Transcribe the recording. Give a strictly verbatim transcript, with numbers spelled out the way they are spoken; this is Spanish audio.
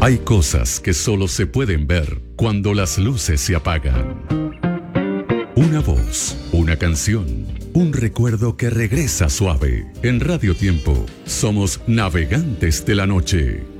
Hay cosas que solo se pueden ver cuando las luces se apagan. Una voz, una canción, un recuerdo que regresa suave. En Radio Tiempo somos navegantes de la noche.